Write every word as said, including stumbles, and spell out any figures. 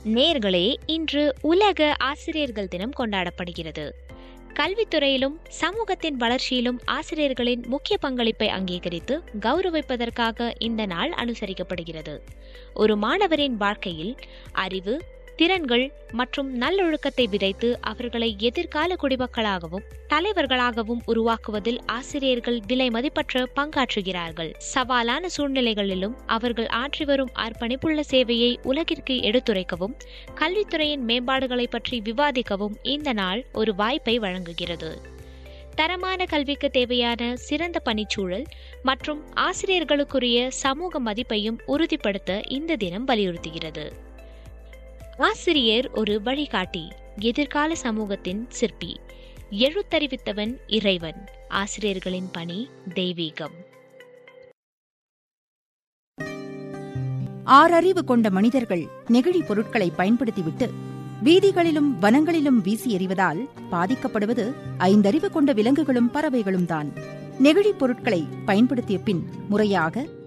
நேயர்களே, இன்று உலக ஆசிரியர்கள் தினம் கொண்டாடப்படுகிறது. கல்வித்துறையிலும் சமூகத்தின் வளர்ச்சியிலும் ஆசிரியர்களின் முக்கிய பங்களிப்பை அங்கீகரித்து கௌரவிப்பதற்காக இந்த நாள் அனுசரிக்கப்படுகிறது. ஒரு மாணவரின் வாழ்க்கையில் அறிவு, திறன்கள் மற்றும் நல்லொழுக்கத்தை விதைத்து அவர்களை எதிர்கால குடிமக்களாகவும் தலைவர்களாகவும் உருவாக்குவதில் ஆசிரியர்கள் விலை மதிப்பற்ற பங்காற்றுகிறார்கள். சவாலான சூழ்நிலைகளிலும் அவர்கள் ஆற்றி வரும் அர்ப்பணிப்புள்ள சேவையை உலகிற்கு எடுத்துரைக்கவும் கல்வித்துறையின் மேம்பாடுகளை பற்றி விவாதிக்கவும் இந்த நாள் ஒரு வாய்ப்பை வழங்குகிறது. தரமான கல்விக்கு தேவையான சிறந்த பணிச்சூழல் மற்றும் ஆசிரியர்களுக்குரிய சமூக மதிப்பையும் உறுதிப்படுத்த இந்த தினம் வலியுறுத்துகிறது. ஆசிரியர் ஒரு வழிகாட்டி, எதிர்கால சமூகத்தின் சிற்பி. எழுத்தறிவித்தவன் இறைவன். ஆசிரியர்களின் பணி தெய்வீகம். ஆறறிவு கொண்ட மனிதர்கள் நெகிழி பொருட்களை பயன்படுத்திவிட்டு வீதிகளிலும் வனங்களிலும் வீசி எறிவதால் பாதிக்கப்படுவது ஐந்தறிவு கொண்ட விலங்குகளும் பறவைகளும் தான். நெகிழி பொருட்களை பயன்படுத்திய பின் முறையாக